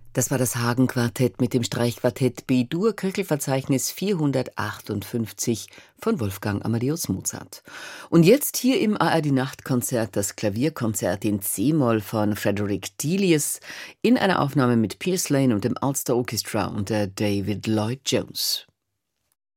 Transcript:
Das war das Hagen-Quartett mit dem Streichquartett B-Dur, Köchelverzeichnis 458 von Wolfgang Amadeus Mozart. Und jetzt hier im ARD-Nachtkonzert das Klavierkonzert in C-Moll von Frederick Delius in einer Aufnahme mit Pierce Lane und dem Ulster Orchestra unter David Lloyd Jones.